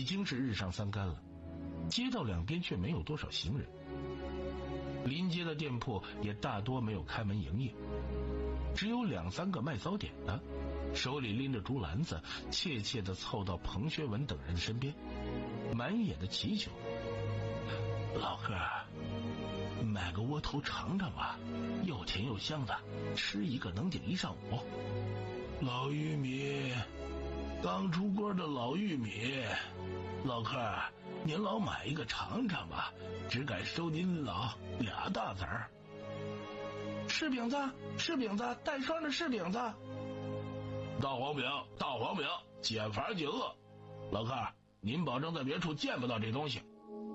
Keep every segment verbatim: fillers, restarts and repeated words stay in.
已经是日上三竿了，街道两边却没有多少行人，临街的店铺也大多没有开门营业，只有两三个卖早点的手里拎着竹篮子，怯怯地凑到彭学文等人的身边，满眼的祈求：老哥，买个窝头尝尝吧，又甜又香的，吃一个能顶一上午。老玉米，刚出锅的老玉米，老客，您老买一个尝尝吧，只敢收您老俩大子儿。柿饼子，柿饼子，带霜的柿饼子。大黄饼，大黄饼，减乏解饿。老客，您保证在别处见不到这东西。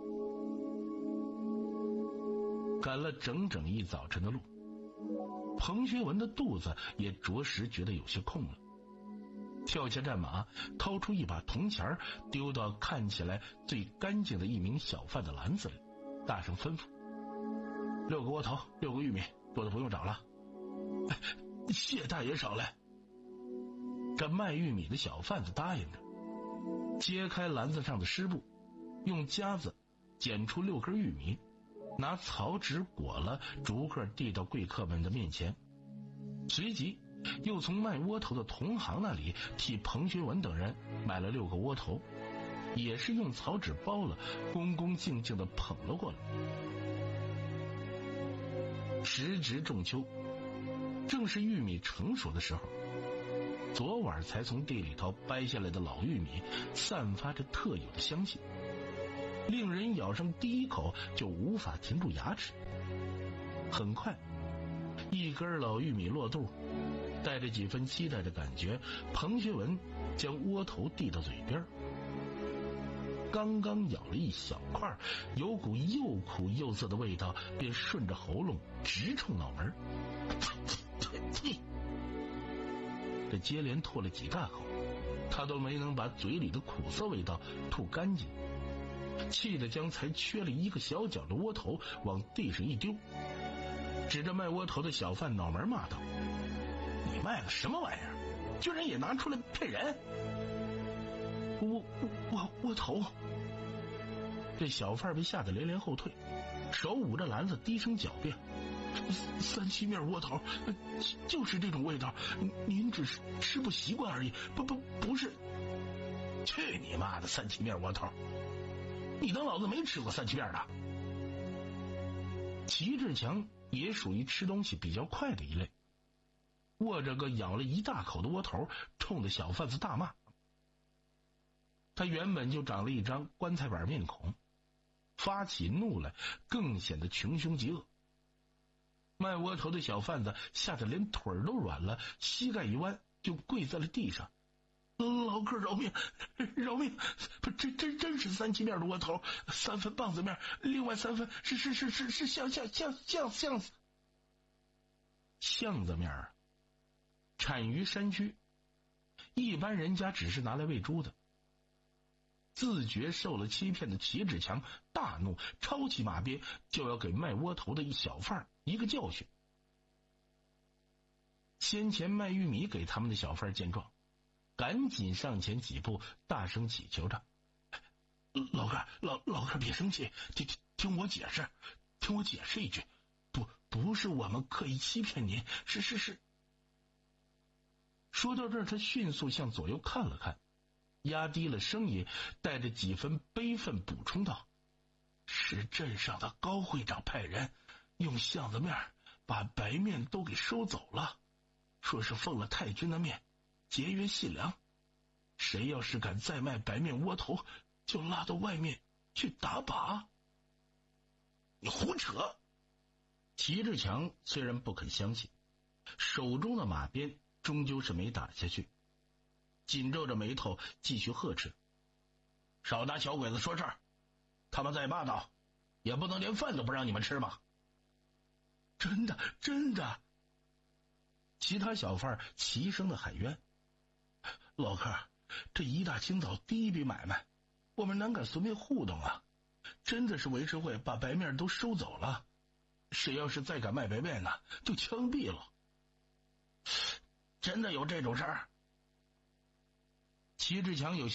赶了整整一早晨的路，彭学文的肚子也着实觉得有些空了，跳下战马，掏出一把铜钱，丢到看起来最干净的一名小贩的篮子里，大声吩咐：六个窝头，六个玉米，多的不用找了。谢大爷少来。这卖玉米的小贩子答应着，揭开篮子上的湿布，用夹子捡出六根玉米，拿草纸裹了，逐个递到贵客们的面前，随即又从卖窝头的同行那里替彭学文等人买了六个窝头，也是用草纸包了，恭恭敬敬地捧了过来。时值仲秋，正是玉米成熟的时候，昨晚才从地里头掰下来的老玉米散发着特有的香气，令人咬上第一口就无法停住牙齿。很快，一根老玉米落肚，带着几分期待的感觉，彭学文将窝头递到嘴边，刚刚咬了一小块，有股又苦又涩的味道便顺着喉咙直冲脑门。这接连吐了几大口，他都没能把嘴里的苦涩味道吐干净，气得将才缺了一个小角的窝头往地上一丢，指着卖窝头的小贩脑门骂道：你卖的什么玩意儿，居然也拿出来骗人！窝窝窝头！这小贩被吓得连连后退，手捂着篮子低声狡辩：三七面窝头就是这种味道，您只是吃不习惯而已，不不不是。去你妈的三七面窝头，你当老子没吃过三七面的？齐志强也属于吃东西比较快的一类，握着个咬了一大口的窝头，冲着小贩子大骂。他原本就长了一张棺材板面孔，发起怒来更显得穷凶极恶。卖窝头的小贩子吓得连腿儿都软了，膝盖一弯就跪在了地上：老客饶命，饶命！不，这真真是三七面的窝头，三分棒子面，另外三分是是是是是像像像像像巷子面啊，产于山区，一般人家只是拿来喂猪的。自觉受了欺骗的齐志强大怒，抄起马鞭就要给卖窝头的一小贩一个教训。先前卖玉米给他们的小贩见状，赶紧上前几步，大声祈求着：老哥，老老哥别生气，听听听我解释，听我解释一句，不不是我们刻意欺骗您，是是是。说到这儿，他迅速向左右看了看，压低了声音，带着几分悲愤补充道：是镇上的高会长派人用巷子面把白面都给收走了，说是奉了太君的面节约细粮，谁要是敢再卖白面窝头，就拉到外面去打靶。你胡扯！齐志强虽然不肯相信，手中的马鞭终究是没打下去，紧皱着眉头继续呵斥：少拿小鬼子说事儿，他们再霸道也不能连饭都不让你们吃吧？真的真的！其他小贩齐声的喊冤：老客，这一大清早第一笔买卖，我们哪敢随便互动啊？真的是维持会把白面都收走了，谁要是再敢卖白面呢，就枪毙了。真的有这种事儿？齐志强有些